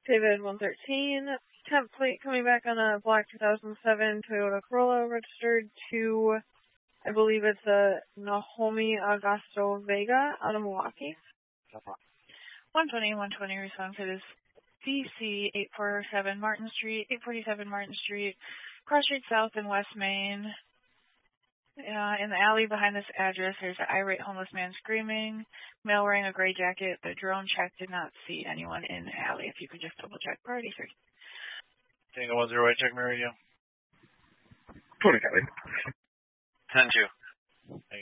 David 113, temp plate coming back on a black 2007 Toyota Corolla registered to, I believe it's a Naomi Augusto Vega out of Milwaukee. 120, respond for this DC 847 Martin Street, 847 Martin Street, Cross Street South in West Main. In the alley behind this address, there's an irate homeless man screaming, male wearing a gray jacket. The drone check did not see anyone in the alley. If you could just double check. Priority 3. Tango 10, check my radio. 20 Kelly. 10-2.